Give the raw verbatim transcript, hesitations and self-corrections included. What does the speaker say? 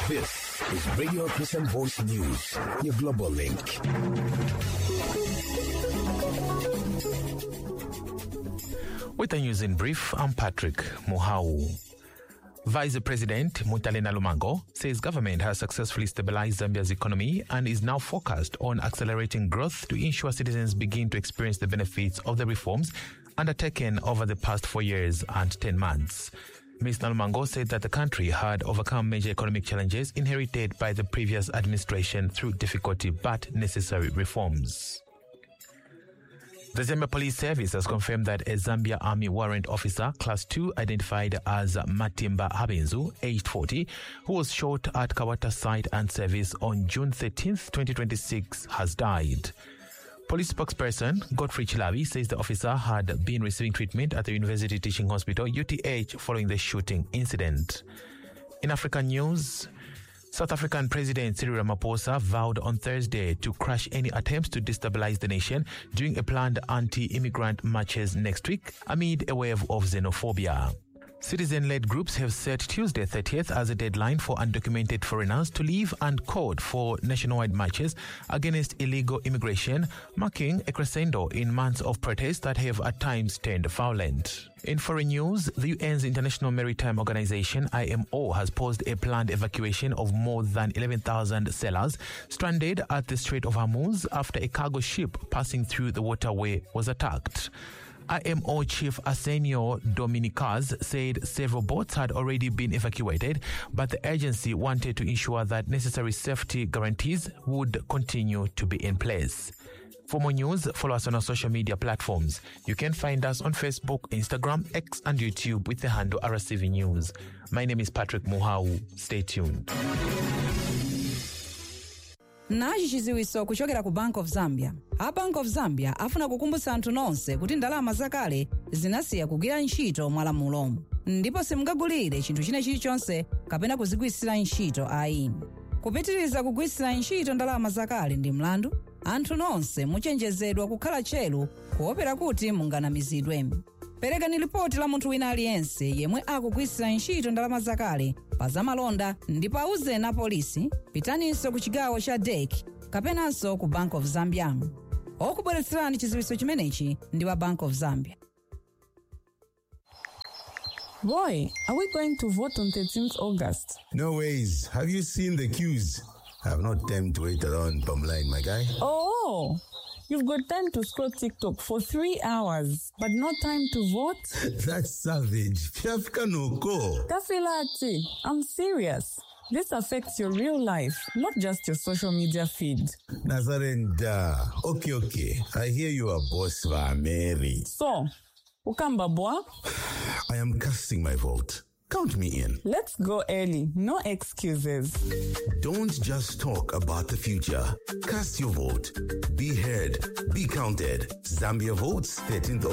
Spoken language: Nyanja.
This is Radio Christian Voice News, your global link. With the news in brief, I'm Patrick Muhau. Vice President Mutalena Lumango says government has successfully stabilized Zambia's economy and is now focused on accelerating growth to ensure citizens begin to experience the benefits of the reforms undertaken over the past four years and ten months. Miz Lumango said that the country had overcome major economic challenges inherited by the previous administration through difficulty but necessary reforms. The Zambia Police Service has confirmed that a Zambia Army Warrant Officer, Class two, identified as Matimba Habenzu, aged forty, who was shot at Kawata Site and Service on June thirteenth, twenty twenty-six, has died. Police spokesperson Godfrey Chilabi says the officer had been receiving treatment at the University Teaching Hospital, U T H, following the shooting incident. In African news, South African President Cyril Ramaphosa vowed on Thursday to crush any attempts to destabilize the nation during a planned anti-immigrant marches next week amid a wave of xenophobia. Citizen-led groups have set Tuesday thirtieth as a deadline for undocumented foreigners to leave and called for nationwide marches against illegal immigration, marking a crescendo in months of protests that have at times turned violent. In foreign news, the U N's International Maritime Organization, I M O, has paused a planned evacuation of more than eleven thousand sailors stranded at the Strait of Hormuz after a cargo ship passing through the waterway was attacked. I M O Chief Arsenio Dominicaz said several boats had already been evacuated, but the agency wanted to ensure that necessary safety guarantees would continue to be in place. For more news, follow us on our social media platforms. You can find us on Facebook, Instagram, X, and YouTube with the handle R S C V News. My name is Patrick Muhau. Stay tuned. Nachi chiziwiso kuchokera ku Bank of Zambia. A Bank of Zambia afuna kukumbutsa anthu nonse kuti ndalama zakale zinasiya kugwira ntchito mwalamulo. Ndipo simungagulire chinthu china chilichonse kapena kuzigwiritsira ntchito ayi. Kupitiriza kugwiritsira ntchito ndalama zakale ndi mlandu, anthu nonse muchenjezedwa kukhala tcheru kuopera kuti munganamizidwe. Perekani ripoti la munthu wina aliyense yemwe akugwiritsira ntchito ndalama zakale pa zamalonda ndipo auze na polisi, pitaninso ku chigawo cha D E C kapenanso ku Bank of Zambia. Okubweretserani chiziwiso chimenechi ndi wa Bank of Zambia. Boy, are we going to vote on thirteenth August? No ways. Have you seen the queues? I have no time to wait around Bumline, my guy. Oh, you've got time to scroll TikTok for three hours, but no time to vote? That's savage. Piafika no ko. Kafilati, I'm serious. This affects your real life, not just your social media feed. Nazarenda. Okay, okay. I hear you are boss va Mary. So, ukamba boa? I am casting my vote. Count me in. Let's go early. No excuses. Don't just talk about the future. Cast your vote. Be heard. Be counted. Zambia votes thirteenth